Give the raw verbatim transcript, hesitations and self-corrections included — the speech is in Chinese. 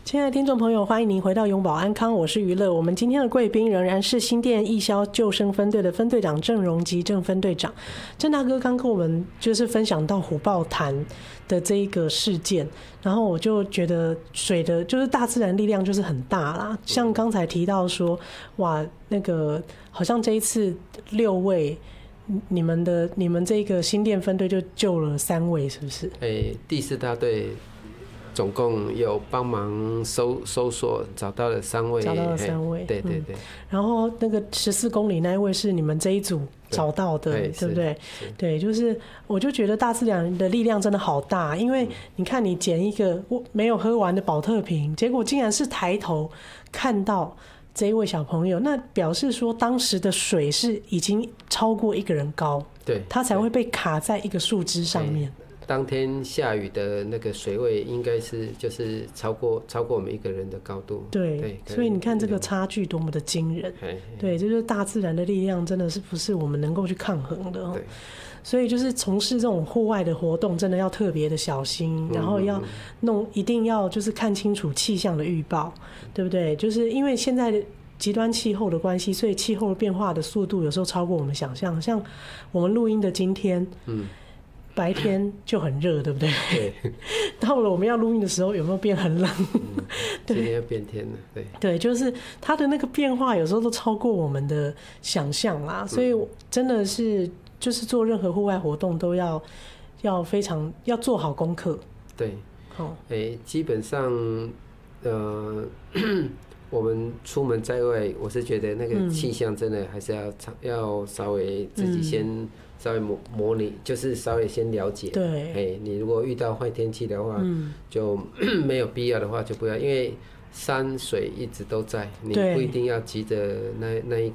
亲爱的听众朋友，欢迎您回到永保安康，我是于乐。我们今天的贵宾仍然是新店义消救生分队的分队长郑荣吉郑分队长。郑大哥刚跟我们就是分享到虎豹潭的这一个事件，然后我就觉得水的就是大自然力量就是很大啦。像刚才提到说，哇，那个好像这一次六位。你们的你们这个新店分队就救了三位，是不是？ 诶、欸，第四大队总共有帮忙搜搜索，找到了三位， 找到了三位， 对对对、嗯。 然后那个十四公里那一位是你们这一组找到的， 对, 对不对？对，就是我就觉得大自然的力量真的好大，因为你看你捡一个没有喝完的保特瓶，结果竟然是抬头看到这一位小朋友，那表示说当时的水是已经超过一个人高， 对，他才会被卡在一个树枝上面。 当天下雨的那个水位应该是就是超过超过我们一个人的高度， 对, 对，所以你看这个差距多么的惊人，对，这就是大自然的力量，真的是不是我们能够去抗衡的。对，所以就是从事这种户外的活动，真的要特别的小心，然后要弄，一定要就是看清楚气象的预报，对不对？就是因为现在的极端气候的关系，所以气候变化的速度有时候超过我们想象。像我们录音的今天，嗯，白天就很热，对不对？对。到了我们要录音的时候，有没有变很冷？ 嗯、今天要变天了，对。 对，就是它的那个变化，有时候都超过我们的想象啦。所以真的是。就是做任何户外活动都要要非常要做好功课。 对，好，欸，基本上，呃，我们出门在外，我是觉得那个气象真的还是要要稍微自己先稍微模模拟，就是稍微先了解。 对， 欸，你如果遇到坏天气的话，嗯，就没有必要的话就不要，因为山水一直都在，你不一定要急着那那一